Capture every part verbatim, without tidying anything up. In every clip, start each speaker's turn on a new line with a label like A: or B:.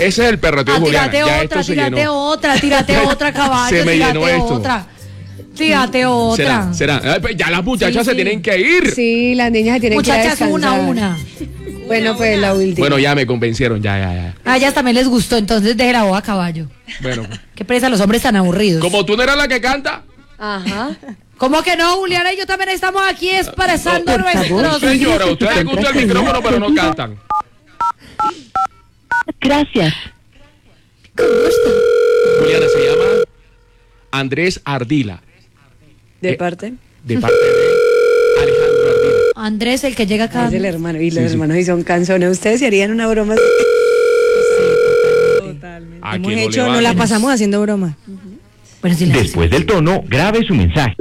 A: Ese es el perroteo,
B: Ah,
A: Juliana.
B: tírate
A: Ya
B: otra,
A: esto se
B: tírate
A: llenó.
B: otra, tírate otra, caballo.
A: Se me
B: tírate
A: llenó esto.
B: otra. Tírate otra.
A: ¿Será? ¿Será? Ay, pues ya las muchachas
B: Sí,
A: se
B: sí.
A: tienen que ir.
C: Sí, las niñas se tienen
B: Muchachas,
C: que ir a
B: una,
C: descansar.
B: una.
C: Bueno, pues la última.
A: Bueno, ya me convencieron, ya, ya, ya.
B: A ellas también les gustó, entonces deje la boda, caballo.
A: Bueno,
B: Qué presa los hombres tan aburridos.
A: como tú no eras la que canta.
C: Ajá.
B: ¿Cómo que no, Juliana? Y yo también estamos aquí expresando
C: Por favor.
B: nuestros...
A: Señora, ustedes les gusta el micrófono, pero no cantan.
D: Gracias.
A: Juliana, se llama Andrés Ardila.
C: ¿De
A: Eh,
C: parte?
A: De parte de Alejandro Ardila.
B: Andrés, el que llega acá.
C: Es el hermano. Y los
A: Sí, sí.
C: hermanos y son canzones. ¿Ustedes se harían una broma así?
A: ¿A
E: Hemos
A: quién no
E: hecho,
A: le
E: no
A: va?
E: la pasamos haciendo broma.
B: Bueno, sí, la-
D: Después del tono, grabe su mensaje.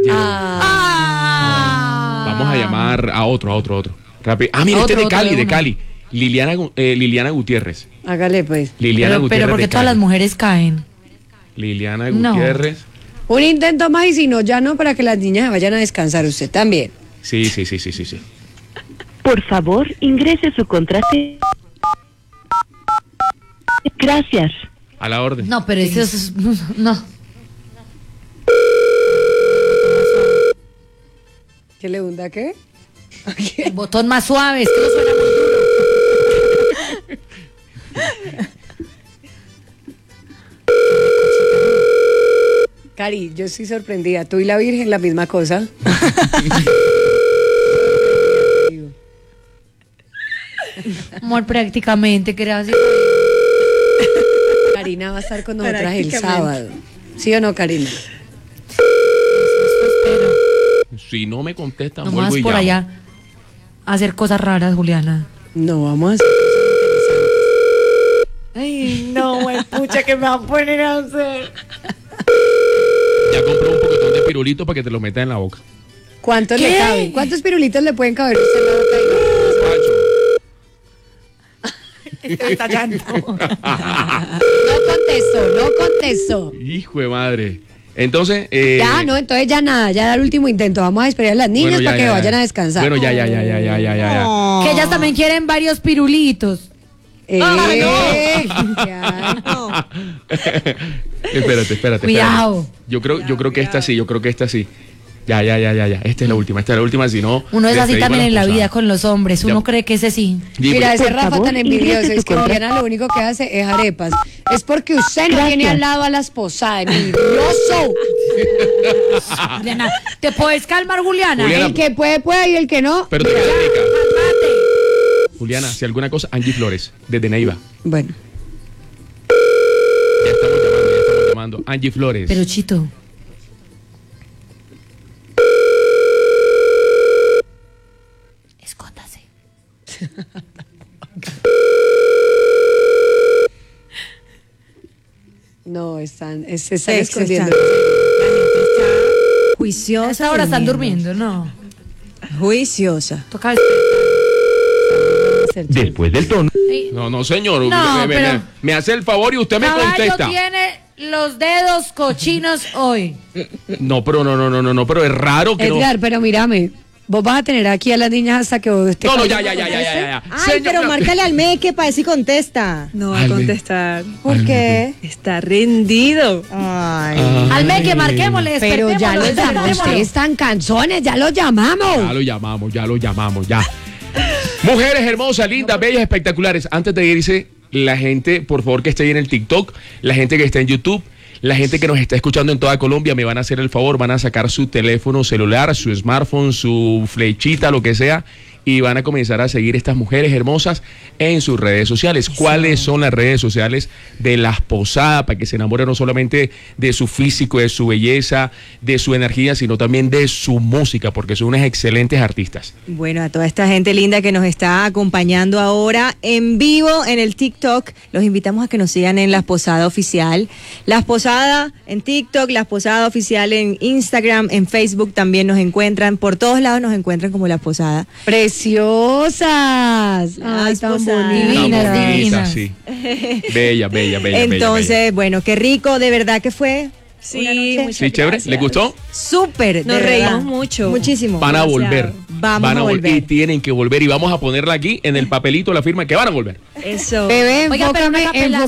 B: Ah.
A: Vamos a llamar a otro, a otro, a otro. Rápido. Ah, mira,
B: Otro,
A: este es de
B: otro
A: Cali,
B: de
A: de
B: una.
A: Cali. Liliana, Gu- eh, Liliana Gutiérrez.
C: Hágale pues.
A: Liliana
B: Pero,
A: Gutiérrez.
B: pero porque
A: de
B: todas
A: Cali.
B: las mujeres caen.
A: Liliana
B: No.
A: Gutiérrez.
C: Un intento más y si no, ya no, para que las niñas se vayan a descansar. Usted también.
A: Sí, sí, sí, sí, sí, sí.
D: Por favor, ingrese su contrato. Gracias.
A: A la orden.
B: No, pero eso es... No.
C: ¿Qué le hunda qué?
B: El botón más suave, es que no suena muy duro.
C: Cari, yo estoy sorprendida. Tú y la Virgen, la misma cosa.
B: Amor, prácticamente, gracias.
C: Karina va a estar con nosotras el
E: Prácticamente.
C: sábado. ¿Sí o no, Karina?
A: Si no me contestan,
B: Nomás
A: vuelvo y
B: por
A: llamo.
B: allá a hacer cosas raras, Juliana.
C: No, vamos a hacer
B: Ay, no, el pucha que me va a poner a hacer.
A: Ya compré un poquitón de pirulito para que te lo metas en la boca.
C: ¿Cuántos
B: ¿Qué?
C: le caben? ¿Cuántos pirulitos le pueden caber a usted en la boca?
A: Macho.
B: Estoy estallando.
C: No contesto, no contesto.
A: Hijo de madre. Entonces, eh,
C: Ya, no, entonces ya nada, ya da el último intento. Vamos a esperar a las niñas
A: bueno, ya,
C: para que
A: ya, ya.
C: vayan a descansar.
A: Bueno, ya, ya, ya, ya, ya, ya, ya, ya.
B: Que ellas también quieren varios pirulitos.
C: Eh,
B: Ay,
C: ya.
A: espérate, espérate.
B: Cuidado.
A: espérate. Yo creo, yo creo que esta sí, yo creo que esta sí. Ya, ya, ya, ya, ya. Esta es la última, esta es la última, si no.
B: Uno es así
A: despedimos
B: también
A: las
B: en la
A: posadas.
B: vida con los hombres. Uno
A: Ya.
B: cree que ese sí.
A: Sí,
C: Mira,
A: porque-
C: ese Rafa
D: favor,
C: tan envidioso
D: ingrese
C: es
D: su
C: que
D: correo.
C: Diana lo único que hace es arepas. Es porque usted no
D: Gracias.
C: tiene al lado a la esposa, envidioso.
B: Juliana, ¿te puedes calmar, Juliana?
A: Juliana,
C: El que puede, puede y el que no.
A: Pero te queda rica.
B: Cálmate.
A: Juliana, si alguna cosa, Angie Flores, desde Neiva.
C: Bueno,
A: Ya estamos llamando, ya estamos llamando. Angie Flores.
B: Pero Chito. Escóndase.
C: no, están, es- se están
E: Sí,
C: escondiendo.
E: se están- La gente está
B: A
E: juiciosa.
B: esa hora están durmiendo, ¿no?
E: Juiciosa.
B: Toca despertar.
D: Después del tono,
B: Ay,
A: No, no, señor.
B: No,
A: me, me-
B: pero-
A: me- me hace el favor y usted me
B: Caballo
A: contesta.
B: tiene los dedos cochinos hoy.
A: No, pero no, no, no, no, no, pero es raro que
C: Edgar,
A: no.
C: pero mírame, vos vas a tener aquí a las niñas hasta que vos te
A: No, no,
C: calles.
A: ya, ya, ya, ya, ya, ya.
E: Ay,
A: Señor,
E: pero
A: no.
E: márcale al Meque para ver si contesta.
F: No va a
A: Alme.
F: contestar.
E: ¿Por qué?
F: Está rendido.
E: Ay.
B: Al mes que marquémosle,
C: Pero ya
B: despertémoslo,
C: los llamamos,
B: despertémoslo.
C: ustedes están canzones, ya los llamamos.
A: Ya lo llamamos, ya lo llamamos, ya. Mujeres hermosas, lindas, bellas, espectaculares. Antes de irse, la gente, por favor, que esté ahí en el TikTok, la gente que está en YouTube, la gente que nos está escuchando en toda Colombia, me van a hacer el favor, van a sacar su teléfono celular, su smartphone, su flechita, lo que sea, y van a comenzar a seguir estas mujeres hermosas en sus redes sociales. ¿Cuáles son las redes sociales de las posadas? Para que se enamoren no solamente de su físico, de su belleza, de su energía, sino también de su música, porque son unas excelentes artistas.
E: Bueno, a toda esta gente linda que nos está acompañando ahora en vivo en el TikTok, los invitamos a que nos sigan en Las Posadas Oficial. Las Posadas en TikTok, Las Posadas Oficial en Instagram, en Facebook también nos encuentran. Por todos lados nos encuentran como Las Posadas.
C: Preciosas. Ay, tan
E: esposas.
C: bonitas.
A: Tan
B: Divinas,
A: bonita,
B: divinas.
A: sí. Bella, bella, bella.
E: Entonces,
A: bella,
E: bueno, qué rico, de verdad que fue.
F: Sí,
E: Una noche.
F: muchas
A: bella. Sí, chévere.
F: gracias.
A: ¿Le gustó?
E: Súper.
F: Nos
E: de
F: reímos
E: verdad.
F: mucho.
E: Muchísimo.
A: Van a
F: demasiado.
A: volver.
E: Vamos
A: Van
E: a
A: vol-
E: volver.
A: Y tienen que volver. Y vamos a ponerla aquí en el papelito, la firma, que van a volver.
F: Eso.
C: Bebé,
B: Oiga, pero una
C: enfócame,
B: capela